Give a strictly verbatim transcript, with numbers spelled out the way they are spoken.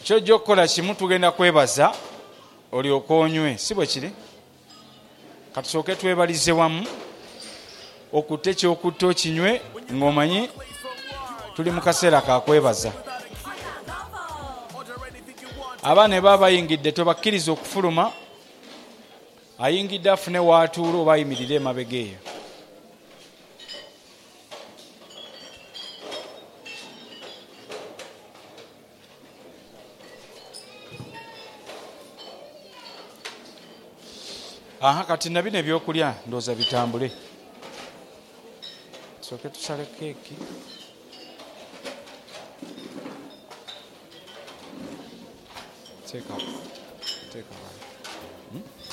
kyojja okukola kimu tugenda kwebaza olyoka onywe si bwe kiri katusooke twebalize wamu okutte ekyokutta okinywe ng'omanyi tuli mu kaseera kakwebaza. Abaana baba bayingidde tobakkiriza okufuluma ayingidde afune waatuula oba ayimirire emabega eyo. Aha kati nabino ebyokulya ndooza bitambule. Tusooke tusale keeki. Teeka teeka. Hmm?